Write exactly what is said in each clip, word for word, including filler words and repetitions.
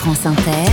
France Inter,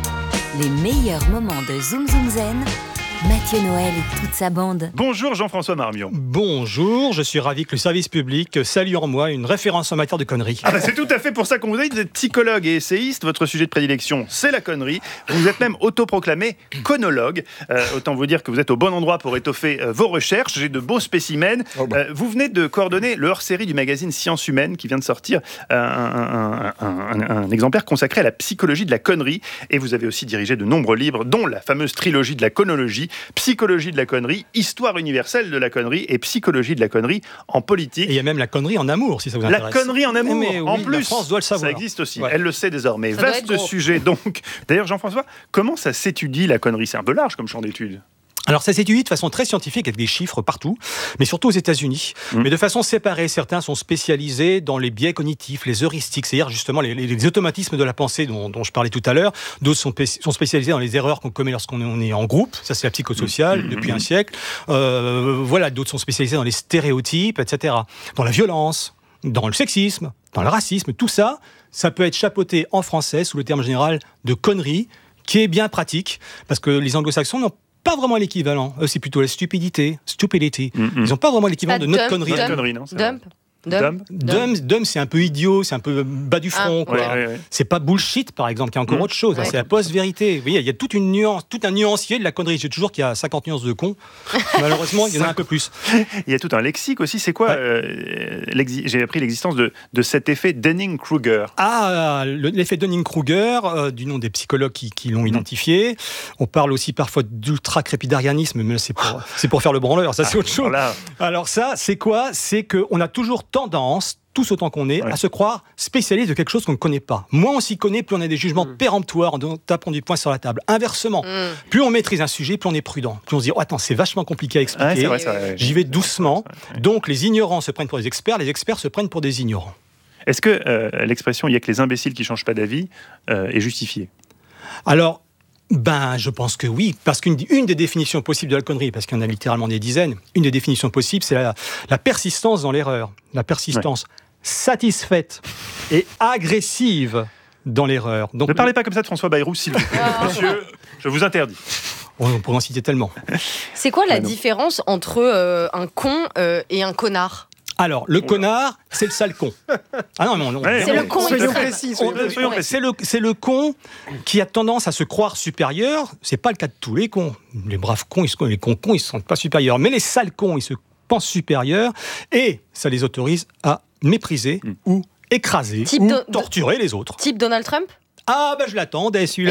les meilleurs moments de Zoom Zoom Zen, Mathieu Noël et toute sa bande. Bonjour Jean-François Marmion. Bonjour, je suis ravi que le service public salue en moi une référence en matière de conneries. Ah bah c'est tout à fait pour ça qu'on vous a dit, vous êtes psychologue et essayiste, votre sujet de prédilection c'est la connerie, vous êtes même autoproclamé conologue, euh, autant vous dire que vous êtes au bon endroit pour étoffer euh, vos recherches, j'ai de beaux spécimens. Oh bah. euh, vous venez de coordonner le hors-série du magazine Sciences Humaines qui vient de sortir euh, un, un, un, un, un exemplaire consacré à la psychologie de la connerie, et vous avez aussi dirigé de nombreux livres dont la fameuse trilogie de la conologie, Psychologie de la connerie, Histoire universelle de la connerie et Psychologie de la connerie en politique. Et il y a même la connerie en amour, si ça vous intéresse. La connerie en amour, mais oui, en plus. La France doit le savoir. Ça existe aussi, ouais. Elle le sait désormais. Ça Vaste sujet donc. D'ailleurs, Jean-François, comment ça s'étudie la connerie ? C'est un peu large comme champ d'études. Alors ça s'étudie de façon très scientifique avec des chiffres partout, mais surtout aux États-Unis. Mmh. Mais de façon séparée, certains sont spécialisés dans les biais cognitifs, les heuristiques, c'est-à-dire justement les, les, les automatismes de la pensée dont, dont je parlais tout à l'heure. D'autres sont, sont spécialisés dans les erreurs qu'on commet lorsqu'on est en groupe. Ça, c'est la psychosociale mmh. depuis mmh. un siècle. Euh, voilà, d'autres sont spécialisés dans les stéréotypes, et cetera. Dans la violence, dans le sexisme, dans le racisme. Tout ça, ça peut être chapeauté en français sous le terme général de connerie, qui est bien pratique, parce que les anglo-saxons n'ont pas vraiment l'équivalent. Eux, c'est plutôt la stupidité, stupidity. Mm-hmm. Ils n'ont pas vraiment l'équivalent ah, de notre dump, connerie. Dump, connerie non, dump, dump. Dumb, dumb, c'est un peu idiot, c'est un peu bas du front. Ah, quoi. Ouais, ouais, ouais. C'est pas bullshit, par exemple, qui est encore mmh. autre chose. Ouais. C'est la post-vérité. Vous voyez, il y a toute une nuance, tout un nuancier de la connerie. Je dis toujours qu'il y a cinquante nuances de con. Malheureusement, il y en a un peu plus. Il y a tout un lexique aussi. C'est quoi ouais. euh, J'ai appris l'existence de, de cet effet Dunning-Kruger. Ah, le, l'effet Dunning-Kruger, euh, du nom des psychologues qui, qui l'ont mmh. identifié. On parle aussi parfois d'ultra-crépidarianisme, mais c'est pour, c'est pour faire le branleur. Ça, c'est ah, autre chose. Voilà. Alors ça, c'est quoi ? C'est qu'on a toujours tendance, tous autant qu'on est, ouais. à se croire spécialiste de quelque chose qu'on ne connaît pas. Moins on s'y connaît, plus on a des jugements mmh. péremptoires en tapant du poing sur la table. Inversement, mmh. plus on maîtrise un sujet, plus on est prudent. Plus on se dit, oh, attends, c'est vachement compliqué à expliquer, ouais, c'est vrai, c'est vrai, j'y vais doucement. C'est vrai, c'est vrai. Donc les ignorants se prennent pour des experts, les experts se prennent pour des ignorants. Est-ce que euh, l'expression « il n'y a que les imbéciles qui ne changent pas d'avis euh, » est justifiée ? Alors, Ben, je pense que oui, parce qu'une une des définitions possibles de la connerie, parce qu'il y en a littéralement des dizaines, une des définitions possibles, c'est la, la persistance dans l'erreur, la persistance ouais. satisfaite et agressive dans l'erreur. Donc, ne parlez pas comme ça de François Bayrou, s'il vous plaît. Monsieur, je vous interdis. On pourrait en citer tellement. C'est quoi la ouais, différence entre euh, un con euh, et un connard ? Alors, le connard, c'est le sale con. Ah non, non, non. Ouais, c'est non, le con soyons précis. C'est le, c'est le con qui a tendance à se croire supérieur. C'est pas le cas de tous les cons. Les braves cons, ils se, les cons cons, ils se sentent pas supérieurs. Mais les sales cons, ils se pensent supérieurs et ça les autorise à mépriser mmh. ou écraser type ou do- torturer les autres. Type Donald Trump ? Ah, ben bah je l'attendais, celui-là.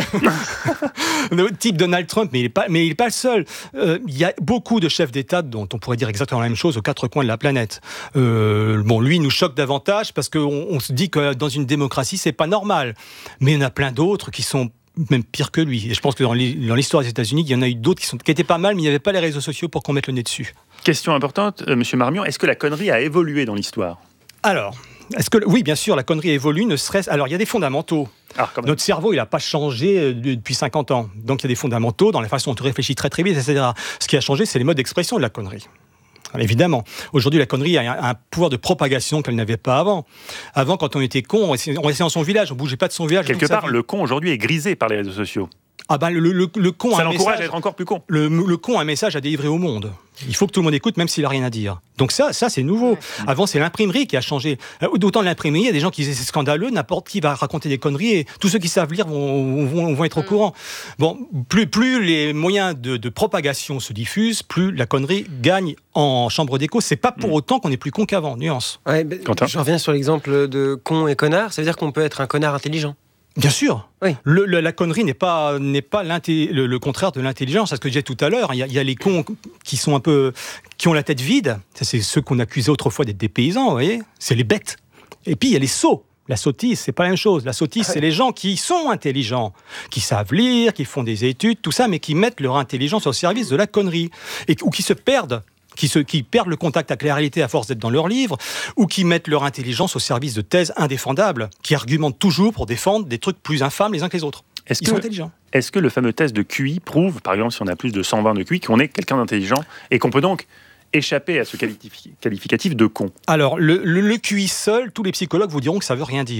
Le type Donald Trump, mais il n'est pas, mais il est pas le seul. Il euh, y a beaucoup de chefs d'État dont on pourrait dire exactement la même chose aux quatre coins de la planète. Euh, bon, lui, il nous choque davantage parce qu'on on se dit que dans une démocratie, c'est pas normal. Mais il y en a plein d'autres qui sont même pires que lui. Et je pense que dans l'histoire des États-Unis, il y en a eu d'autres qui, sont, qui étaient pas mal, mais il n'y avait pas les réseaux sociaux pour qu'on mette le nez dessus. Question importante, euh, Monsieur Marmion, est-ce que la connerie a évolué dans l'histoire ? Alors, est-ce que oui, bien sûr, la connerie évolue. Ne serait-ce alors il y a des fondamentaux. Ah, notre cerveau, il n'a pas changé depuis cinquante ans. Donc, il y a des fondamentaux dans la façon dont on réfléchit très très vite, et cetera. Ce qui a changé, c'est les modes d'expression de la connerie. Alors, évidemment, aujourd'hui, la connerie a un, un pouvoir de propagation qu'elle n'avait pas avant. Avant, quand on était con, on restait, on restait dans son village, on ne bougeait pas de son village. Quelque part, le con, aujourd'hui, est grisé par les réseaux sociaux. Ah ben, le, le, le con Ça a un l'encourage message, à être encore plus con. Le, le con a un message à délivrer au monde. Il faut que tout le monde écoute, même s'il n'a rien à dire. Donc ça, ça c'est nouveau. Mmh. Avant, c'est l'imprimerie qui a changé. D'autant l'imprimerie, il y a des gens qui disaient c'est scandaleux, n'importe qui va raconter des conneries et tous ceux qui savent lire vont, vont, vont être au mmh. courant. Bon, plus, plus les moyens de, de propagation se diffusent, plus la connerie gagne en chambre d'écho. C'est pas pour mmh. autant qu'on est plus con qu'avant, nuance. Ouais, ben, je reviens sur l'exemple de con et connard. Ça veut dire qu'on peut être un connard intelligent. Bien sûr. Oui. Le, le, la connerie n'est pas, n'est pas le, le contraire de l'intelligence. C'est ce que je disais tout à l'heure. Il y, a, il y a les cons qui sont un peu, qui ont la tête vide. Ça, c'est ceux qu'on accusait autrefois d'être des paysans, vous voyez. C'est les bêtes. Et puis, il y a les sots. La sottise, c'est pas la même chose. La sottise, ah ouais. c'est les gens qui sont intelligents, qui savent lire, qui font des études, tout ça, mais qui mettent leur intelligence au service de la connerie. Et, ou qui se perdent. Qui, se, qui perdent le contact avec la réalité à force d'être dans leurs livres, ou qui mettent leur intelligence au service de thèses indéfendables, qui argumentent toujours pour défendre des trucs plus infâmes les uns que les autres. Est-ce Ils que, sont intelligents. Est-ce que le fameux test de Q I prouve, par exemple, si on a plus de cent vingt de Q I, qu'on est quelqu'un d'intelligent et qu'on peut donc échapper à ce qualifi- qualificatif de con ? Alors, le, le, le Q I seul, tous les psychologues vous diront que ça veut rien dire.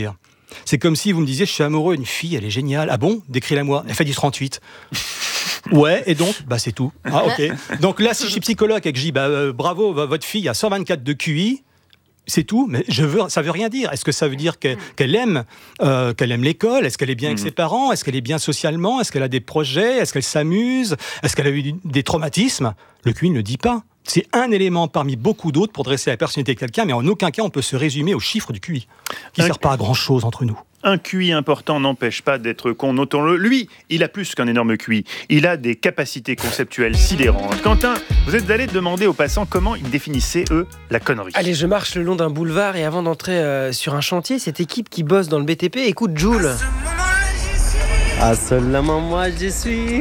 C'est comme si vous me disiez, je suis amoureux d'une fille, elle est géniale. Ah bon? Décris-la-moi. Elle fait du trente-huit. Ouais, et donc, bah c'est tout. Ah ok. Donc là, si je suis psychologue et que je dis, bah euh, bravo, votre fille a cent vingt-quatre de Q I, c'est tout, mais je veux, ça veut rien dire. Est-ce que ça veut dire qu'elle, qu'elle aime, euh, qu'elle aime l'école? Est-ce qu'elle est bien avec ses parents? Est-ce qu'elle est bien socialement? Est-ce qu'elle a des projets? Est-ce qu'elle s'amuse? Est-ce qu'elle a eu des traumatismes? Le Q I ne le dit pas. C'est un élément parmi beaucoup d'autres pour dresser la personnalité de quelqu'un, mais en aucun cas on peut se résumer aux chiffres du Q I, qui ne sert pas à grand-chose entre nous. Un Q I important n'empêche pas d'être con, notons-le. Lui, il a plus qu'un énorme Q I. Il a des capacités conceptuelles sidérantes. Quentin, vous êtes allé demander aux passants comment ils définissaient, eux, la connerie. Allez, je marche le long d'un boulevard et avant d'entrer euh, sur un chantier, cette équipe qui bosse dans le B T P écoute Jul. À seulement moi j'y suis.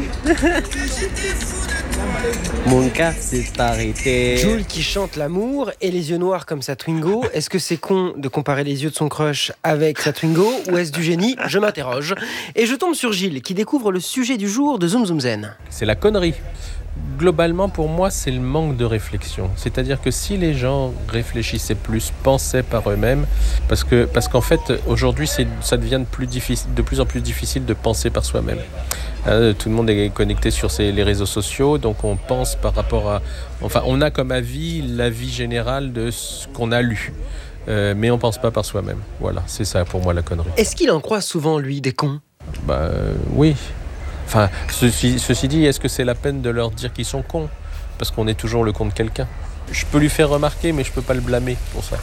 Mon cœur s'est arrêté. Jul qui chante l'amour et les yeux noirs comme sa Twingo. Est-ce que c'est con de comparer les yeux de son crush avec sa Twingo ou est-ce du génie? Je m'interroge. Et je tombe sur Gilles qui découvre le sujet du jour de Zoom Zoom Zen. C'est la connerie. Globalement, pour moi, c'est le manque de réflexion. C'est-à-dire que si les gens réfléchissaient plus, pensaient par eux-mêmes, parce que parce qu'en fait, aujourd'hui, c'est, ça devient de plus, difficile, de plus en plus difficile de penser par soi-même. Hein, tout le monde est connecté sur ces, les réseaux sociaux, donc on pense par rapport à... Enfin, on a comme avis l'avis général de ce qu'on a lu. Euh, mais on pense pas par soi-même. Voilà, c'est ça pour moi la connerie. Est-ce qu'il en croise souvent, lui, des cons? Bah euh, oui. Enfin, ceci, ceci dit, est-ce que c'est la peine de leur dire qu'ils sont cons? Parce qu'on est toujours le con de quelqu'un. Je peux lui faire remarquer, mais je peux pas le blâmer pour ça.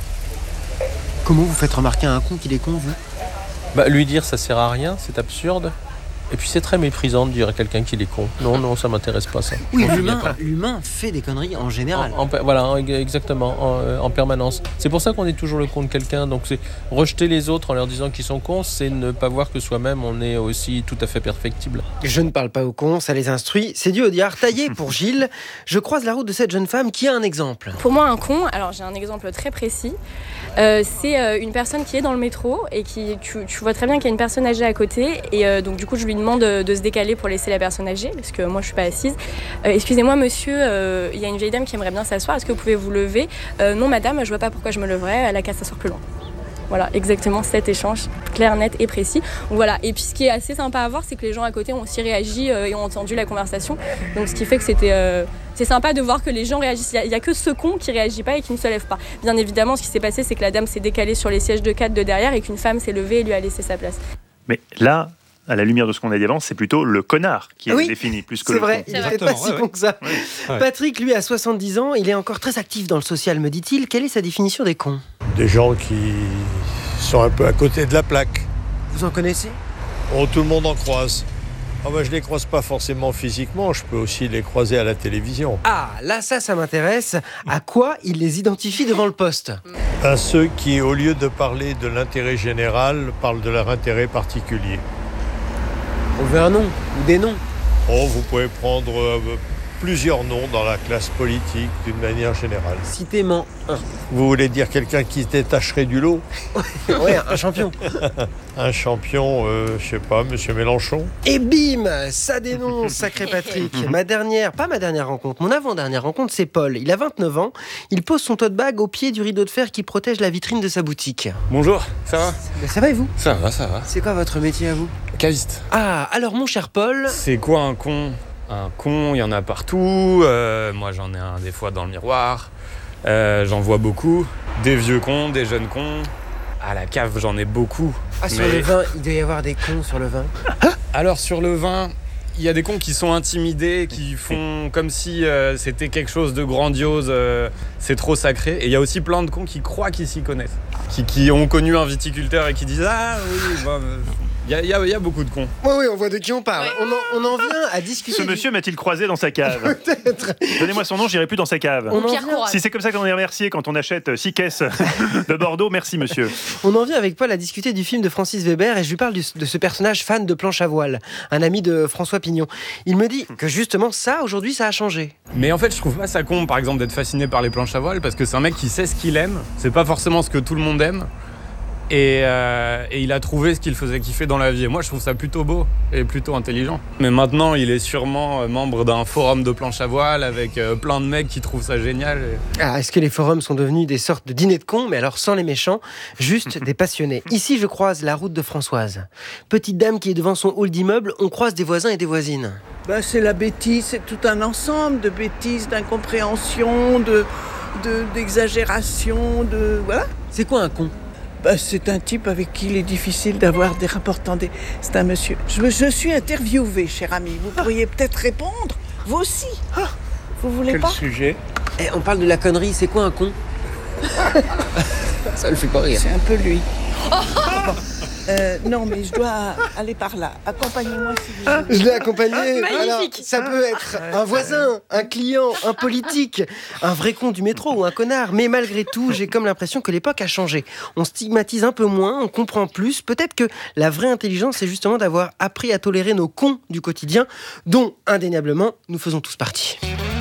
Comment vous faites remarquer à un con qu'il est con, vous? Bah, lui dire ça sert à rien, c'est absurde. Et puis c'est très méprisant de dire à quelqu'un qu'il est con. Non, non, ça m'intéresse pas ça. Oui, On l'humain, pas. l'humain fait des conneries en général. En, en, voilà, en, exactement, en, en permanence. C'est pour ça qu'on est toujours le con de quelqu'un. Donc c'est rejeter les autres en leur disant qu'ils sont cons, c'est ne pas voir que soi-même on est aussi tout à fait perfectible. Je ne parle pas aux cons, ça les instruit. C'est dû au diard taillé pour Gilles. Je croise la route de cette jeune femme qui a un exemple. Pour moi, un con, alors j'ai un exemple très précis. Euh, c'est euh, une personne qui est dans le métro et qui, tu, tu vois très bien qu'il y a une personne âgée à côté et euh, donc du coup je lui demande de, de se décaler pour laisser la personne âgée parce que moi je suis pas assise. Euh, excusez-moi monsieur, il euh, y a une vieille dame qui aimerait bien s'asseoir, est-ce que vous pouvez vous lever? euh, Non madame, je vois pas pourquoi je me leverais, elle a qu'à s'asseoir plus loin. Voilà, exactement cet échange clair, net et précis. Donc voilà. Et puis ce qui est assez sympa à voir, c'est que les gens à côté ont aussi réagi euh, et ont entendu la conversation. Donc ce qui fait que c'était, euh, c'est sympa de voir que les gens réagissent. Il n'y a, a que ce con qui ne réagit pas et qui ne se lève pas. Bien évidemment, ce qui s'est passé, c'est que la dame s'est décalée sur les sièges de quatre de derrière et qu'une femme s'est levée et lui a laissé sa place. Mais là, à la lumière de ce qu'on a dit avant, c'est plutôt le connard qui est oui, défini plus que c'est le vrai, con. il n'est pas si ouais, con que ça. Ouais. Ouais. Patrick, lui, a soixante-dix ans, il est encore très actif dans le social, me dit-il. Quelle est sa définition des cons? Des gens qui sont un peu à côté de la plaque. Vous en connaissez? Oh, tout le monde en croise. Ah bah, je ne les croise pas forcément physiquement, je peux aussi les croiser à la télévision. Ah, là, ça, ça m'intéresse. À quoi il les identifie devant le poste? À ceux qui, au lieu de parler de l'intérêt général, parlent de leur intérêt particulier. On veut un nom, ou des noms. Oh, vous pouvez prendre euh, plusieurs noms dans la classe politique d'une manière générale. Citez-moi un. Vous voulez dire quelqu'un qui se détacherait du lot? Ouais, un champion. Un champion, euh, je sais pas, Monsieur Mélenchon. Et bim, ça dénonce, sacré Patrick. Ma dernière, pas ma dernière rencontre, mon avant-dernière rencontre, c'est Paul. Il a vingt-neuf ans, il pose son tote bag au pied du rideau de fer qui protège la vitrine de sa boutique. Bonjour, ça va? Ben, ça va et vous? Ça va, ça va. C'est quoi votre métier à vous? Caviste. Ah, alors mon cher Paul... C'est quoi un con? Un con, il y en a partout. Euh, moi, j'en ai un des fois dans le miroir. Euh, j'en vois beaucoup. Des vieux cons, des jeunes cons. À la cave, j'en ai beaucoup. Ah, sur Mais... le vin, il doit y avoir des cons sur le vin. Alors, sur le vin, il y a des cons qui sont intimidés, qui font comme si euh, c'était quelque chose de grandiose, euh, c'est trop sacré. Et il y a aussi plein de cons qui croient qu'ils s'y connaissent. Qui, qui ont connu un viticulteur et qui disent « Ah oui, bah, il y, y, y a beaucoup de cons. » Oui, oui, on voit de qui on parle. On en, on en vient à discuter. Ce monsieur m'a-t-il croisé dans sa cave? Peut-être. Donnez-moi son nom, j'irai plus dans sa cave. On en, Pierre vient, Si c'est comme ça qu'on est remercié quand on achète six caisses de Bordeaux, merci monsieur. on en vient avec Paul à discuter du film de Francis Weber et je lui parle du, de ce personnage fan de planche à voile, un ami de François Pignon. Il me dit que justement ça, aujourd'hui, ça a changé. Mais en fait, je trouve pas ça con, par exemple, d'être fasciné par les planches à voile, parce que c'est un mec qui sait ce qu'il aime. C'est pas forcément ce que tout le monde aime. Et, euh, et il a trouvé ce qu'il faisait kiffer dans la vie. Et moi, je trouve ça plutôt beau et plutôt intelligent. Mais maintenant, il est sûrement membre d'un forum de planche à voile avec euh, plein de mecs qui trouvent ça génial. Et... Ah, est-ce que les forums sont devenus des sortes de dîners de cons, mais alors sans les méchants, juste des passionnés. Ici, je croise la route de Françoise. Petite dame qui est devant son hall d'immeuble, on croise des voisins et des voisines. Ben, c'est la bêtise, c'est tout un ensemble de bêtises, d'incompréhension, de, de, d'exagération, de... Voilà. C'est quoi un con ? Ben, c'est un type avec qui il est difficile d'avoir des rapports tendus. C'est un monsieur. Je, je suis interviewée, cher ami. Vous pourriez peut-être répondre, vous aussi. Ah, vous voulez Quel pas ? sujet ? Eh, on parle de la connerie, c'est quoi un con ? Ça le fait pas rire. C'est un peu lui. Bon. Euh, non, mais je dois aller par là. Accompagnez-moi si vous voulez. Je l'ai accompagné. Magnifique. Alors, ça peut être un voisin, un client, un politique, un vrai con du métro ou un connard. Mais malgré tout, j'ai comme l'impression que l'époque a changé. On stigmatise un peu moins, on comprend plus. Peut-être que la vraie intelligence, c'est justement d'avoir appris à tolérer nos cons du quotidien, dont, indéniablement, nous faisons tous partie.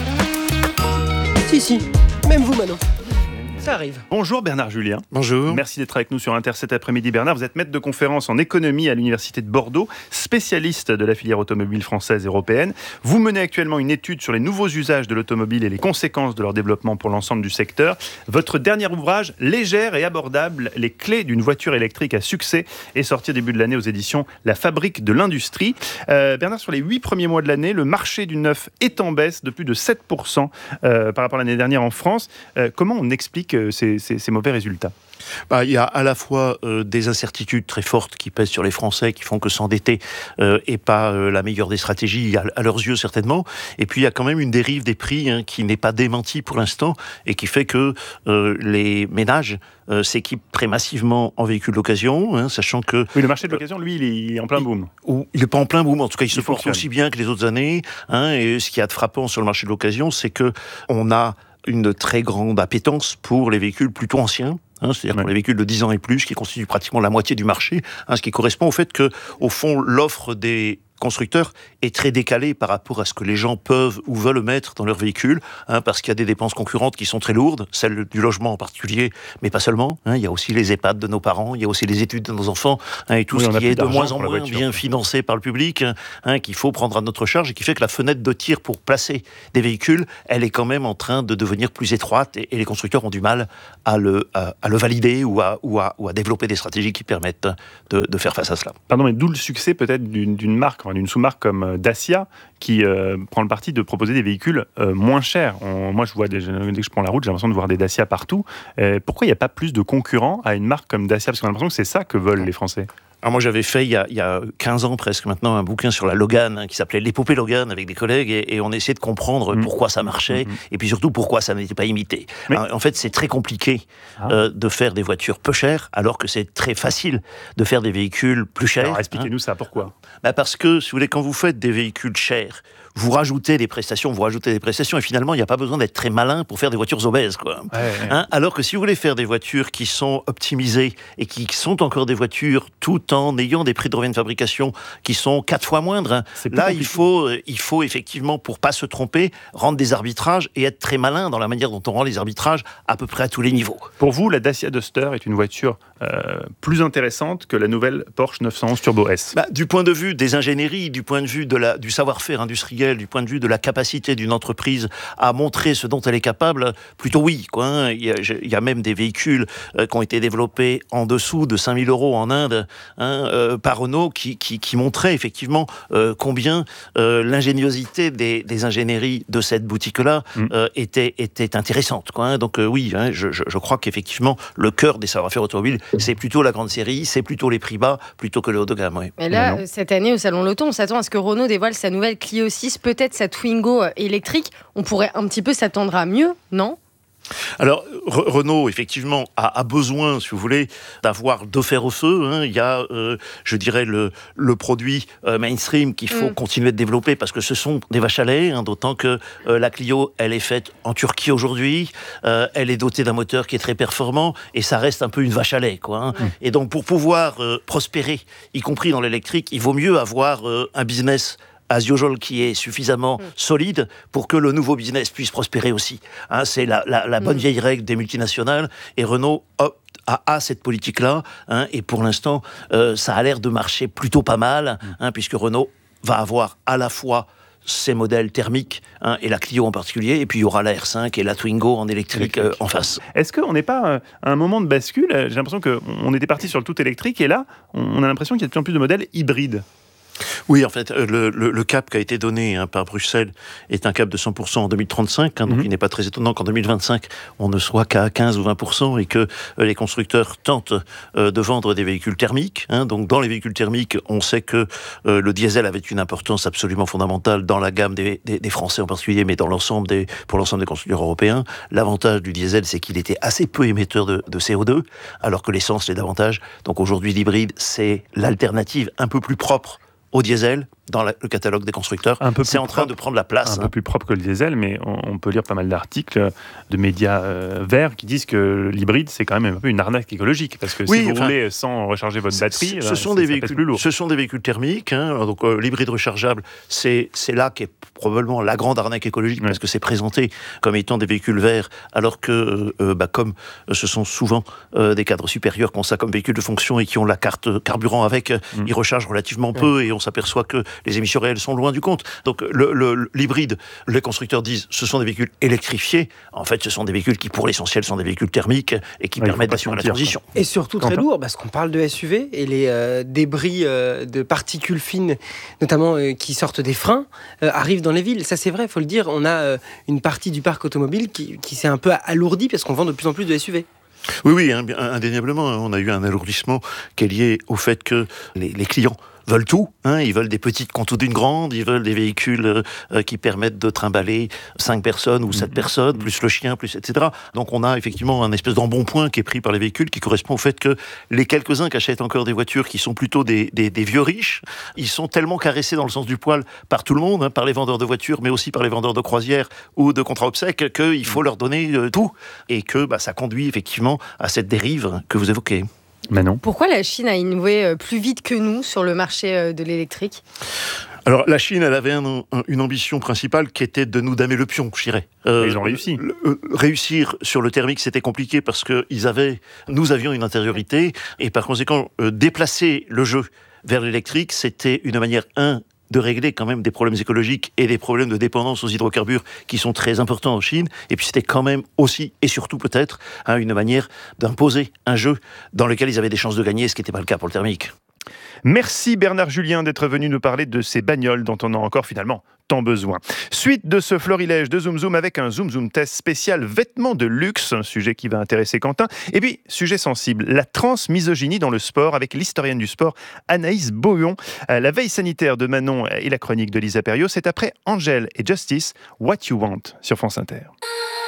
Si, si, même vous, Manon. Ça arrive. Bonjour Bernard Julien. Bonjour. Merci d'être avec nous sur Inter cet après-midi. Bernard, vous êtes maître de conférence en économie à l'Université de Bordeaux, spécialiste de la filière automobile française et européenne. Vous menez actuellement une étude sur les nouveaux usages de l'automobile et les conséquences de leur développement pour l'ensemble du secteur. Votre dernier ouvrage, Légère et abordable, les clés d'une voiture électrique à succès, est sorti au début de l'année aux éditions La Fabrique de l'Industrie. Euh, Bernard, sur les huit premiers mois de l'année, le marché du neuf est en baisse de plus de sept pour cent euh, par rapport à l'année dernière en France. Euh, comment on explique Ces, ces, ces mauvais résultats? Bah, il y a à la fois euh, des incertitudes très fortes qui pèsent sur les Français, qui font que s'endetter euh, est pas euh, la meilleure des stratégies, à, à leurs yeux certainement. Et puis il y a quand même une dérive des prix hein, qui n'est pas démentie pour l'instant et qui fait que euh, les ménages euh, s'équipent très massivement en véhicules d'occasion, hein, sachant que... Oui, le marché de l'occasion, lui, il est en plein boom. Ou, il n'est pas en plein boom, en tout cas, il, il se porte fonctionne aussi bien que les autres années. Hein, et ce qui y a de frappant sur le marché de l'occasion, c'est que on a une très grande appétence pour les véhicules plutôt anciens. Hein, c'est-à-dire ouais. pour les véhicules de dix ans et plus, qui constituent pratiquement la moitié du marché, hein, ce qui correspond au fait que, au fond, l'offre des constructeurs est très décalée par rapport à ce que les gens peuvent ou veulent mettre dans leur véhicule, hein, parce qu'il y a des dépenses concurrentes qui sont très lourdes, celles du logement en particulier, mais pas seulement. Hein, il y a aussi les EHPAD de nos parents, il y a aussi les études de nos enfants, hein, et tout oui, ce qui est de moins en moins moins bien financé par le public, hein, qu'il faut prendre à notre charge, et qui fait que la fenêtre de tir pour placer des véhicules, elle est quand même en train de devenir plus étroite, et, et les constructeurs ont du mal à le, à, à le valider ou à, ou, à, ou à développer des stratégies qui permettent de, de faire face à cela. Pardon, mais d'où le succès peut-être d'une, d'une marque, d'une sous-marque comme Dacia, qui euh, prend le parti de proposer des véhicules euh, moins chers. On, moi, je vois des, dès que je prends la route, j'ai l'impression de voir des Dacia partout. Euh, pourquoi il n'y a pas plus de concurrents à une marque comme Dacia? Parce qu'on a l'impression que c'est ça que veulent les Français. Alors moi, j'avais fait, il y, a, il y a quinze ans presque maintenant, un bouquin sur la Logan, hein, qui s'appelait L'épopée Logan, avec des collègues, et, et on essayait de comprendre mmh. pourquoi ça marchait, mmh. et puis surtout pourquoi ça n'était pas imité. Mais... Alors, en fait, c'est très compliqué ah. euh, de faire des voitures peu chères, alors que c'est très facile de faire des véhicules plus chers. Alors expliquez-nous hein. ça, pourquoi? Bah Parce que, si vous voulez, quand vous faites des véhicules chers, vous rajoutez des prestations, vous rajoutez des prestations, et finalement, il n'y a pas besoin d'être très malin pour faire des voitures obèses, quoi. Ouais, ouais. Hein, alors que si vous voulez faire des voitures qui sont optimisées et qui sont encore des voitures tout en ayant des prix de revient de fabrication qui sont quatre fois moindres, hein, là, il faut, il faut effectivement, pour pas se tromper, rendre des arbitrages et être très malin dans la manière dont on rend les arbitrages à peu près à tous les niveaux. Pour vous, la Dacia Duster est une voiture euh, plus intéressante que la nouvelle Porsche neuf cent onze Turbo S? Bah, du point de vue des ingénieries, du point de vue de la, du savoir-faire industriel, du point de vue de la capacité d'une entreprise à montrer ce dont elle est capable, plutôt oui, quoi, hein. il, y a, il y a même des véhicules euh, qui ont été développés en dessous de cinq mille euros en Inde, hein, euh, par Renault, qui, qui, qui montraient effectivement euh, combien euh, l'ingéniosité des, des ingénieries de cette boutique-là mmh. euh, était, était intéressante, quoi, hein. Donc euh, oui, hein, je, je, je crois qu'effectivement le cœur des savoir-faire automobiles, c'est plutôt la grande série, c'est plutôt les prix bas, plutôt que le haut de gamme. Oui. Mais là, euh, cette année au Salon L'Auto, on s'attend à ce que Renault dévoile sa nouvelle Clio six, peut-être sa Twingo électrique. On pourrait un petit peu s'attendre à mieux, non ? Alors, Re- Renault, effectivement, a, a besoin, si vous voulez, d'avoir deux fers au feu. Hein. Il y a, euh, je dirais, le, le produit euh, mainstream qu'il faut mm. continuer de développer parce que ce sont des vaches à lait, hein, d'autant que euh, la Clio, elle est faite en Turquie aujourd'hui, euh, elle est dotée d'un moteur qui est très performant et ça reste un peu une vache à lait, quoi, hein. Mm. Et donc, pour pouvoir euh, prospérer, y compris dans l'électrique, il vaut mieux avoir euh, un business as usual qui est suffisamment mmh. solide pour que le nouveau business puisse prospérer aussi. Hein, c'est la, la, la bonne mmh. vieille règle des multinationales et Renault hop, a, a cette politique-là, hein, et pour l'instant, euh, ça a l'air de marcher plutôt pas mal, hein, puisque Renault va avoir à la fois ces modèles thermiques, hein, et la Clio en particulier, et puis il y aura la R cinq et la Twingo en électrique, électrique. Euh, en face. Est-ce qu'on n'est pas euh, à un moment de bascule ? J'ai l'impression qu'on était parti sur le tout électrique, et là, on a l'impression qu'il y a de plus en plus de modèles hybrides. Oui, en fait, le, le, le cap qui a été donné, hein, par Bruxelles est un cap de cent pour cent en deux mille trente-cinq, hein, donc mm-hmm. il n'est pas très étonnant qu'en deux mille vingt-cinq, on ne soit qu'à quinze ou vingt pour cent et que euh, les constructeurs tentent euh, de vendre des véhicules thermiques. Hein, donc dans les véhicules thermiques, on sait que euh, le diesel avait une importance absolument fondamentale dans la gamme des, des, des Français en particulier, mais dans l'ensemble des, pour l'ensemble des constructeurs européens. L'avantage du diesel, c'est qu'il était assez peu émetteur de, de C O deux, alors que l'essence l'est davantage. Donc aujourd'hui, l'hybride, c'est l'alternative un peu plus propre au diesel dans la, le catalogue des constructeurs. C'est en train propre, de prendre la place. Un hein. peu plus propre que le diesel, mais on, on peut lire pas mal d'articles de médias euh, verts qui disent que l'hybride, c'est quand même un peu une arnaque écologique, parce que oui, si vous enfin, roulez sans recharger votre batterie, ce, ben, sont ça, des ça véhicules, plus lourd. Ce sont des véhicules thermiques. Hein, donc euh, l'hybride rechargeable, c'est, c'est là qu'est probablement la grande arnaque écologique, ouais. parce que c'est présenté comme étant des véhicules verts, alors que, euh, bah, comme euh, ce sont souvent euh, des cadres supérieurs qui ont ça comme véhicule de fonction et qui ont la carte carburant avec, mm. ils rechargent relativement peu, ouais. et on s'aperçoit que les émissions réelles sont loin du compte. Donc le, le, l'hybride, les constructeurs disent ce sont des véhicules électrifiés. En fait, ce sont des véhicules qui, pour l'essentiel, sont des véhicules thermiques et qui ouais, permettent d'assurer la transition. Et surtout très lourd, parce qu'on parle de S U V et les euh, débris euh, de particules fines, notamment euh, qui sortent des freins, euh, arrivent dans les villes. Ça, c'est vrai, il faut le dire. On a euh, une partie du parc automobile qui, qui s'est un peu alourdie parce qu'on vend de plus en plus de S U V. Oui, oui, hein, indéniablement. On a eu un alourdissement qui est lié au fait que les, les clients veulent tout, hein, ils veulent des petites contours d'une grande, ils veulent des véhicules euh, qui permettent de trimballer cinq personnes ou sept mmh. personnes, plus le chien, plus et cetera. Donc on a effectivement un espèce d'embonpoint qui est pris par les véhicules qui correspond au fait que les quelques-uns qui achètent encore des voitures qui sont plutôt des, des, des vieux riches, ils sont tellement caressés dans le sens du poil par tout le monde, hein, par les vendeurs de voitures, mais aussi par les vendeurs de croisières ou de contrats obsèques, qu'il faut leur donner euh, tout, et que bah, ça conduit effectivement à cette dérive que vous évoquez. Manon. Pourquoi la Chine a innové plus vite que nous sur le marché de l'électrique ? Alors, la Chine, elle avait un, un, une ambition principale qui était de nous damer le pion, je dirais. Euh, ils ont réussi. Le, euh, réussir sur le thermique, c'était compliqué parce que ils avaient, nous avions une intériorité, et par conséquent, euh, déplacer le jeu vers l'électrique, c'était une manière, un, de régler quand même des problèmes écologiques et des problèmes de dépendance aux hydrocarbures qui sont très importants en Chine. Et puis c'était quand même aussi, et surtout peut-être, hein, une manière d'imposer un jeu dans lequel ils avaient des chances de gagner, ce qui n'était pas le cas pour le thermique. Merci Bernard Julien d'être venu nous parler de ces bagnoles dont on a encore finalement tant besoin. Suite de ce florilège de Zoom Zoom avec un Zoom Zoom test spécial vêtements de luxe, un sujet qui va intéresser Quentin. Et puis, sujet sensible, la transmisogynie dans le sport avec l'historienne du sport Anaïs Bohuon. La veille sanitaire de Manon et la chronique de Lisa Perriot, c'est après Angèle et Justice, What You Want sur France Inter.